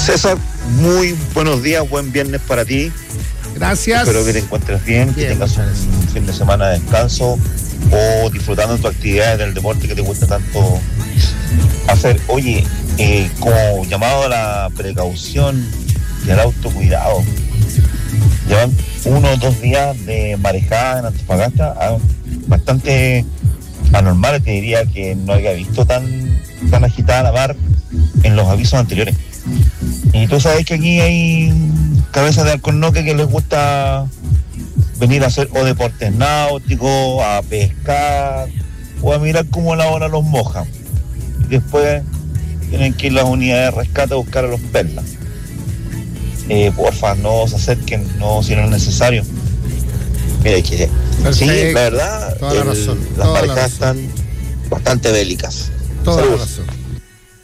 César, muy buenos días, buen viernes para ti. Gracias. Espero que te encuentres bien, que tengas un fin de semana de descanso o disfrutando de tus actividades del deporte que te gusta tanto hacer. Oye, como llamado a la precaución y al autocuidado, llevan 1 o 2 días de marejada en Antofagasta, bastante anormales. Te diría que no había visto tan agitada la mar en los avisos anteriores. Y tú sabes que aquí hay cabezas de alcornoque que les gusta venir a hacer o deportes náuticos, a pescar o a mirar cómo la ola los moja. Y después tienen que ir las unidades de rescate a buscar a los perlas. Porfa, no se acerquen, no, si no es necesario. Mira que sí, la verdad, toda la razón, las parejas están bastante bélicas. Toda Saludos. la razón.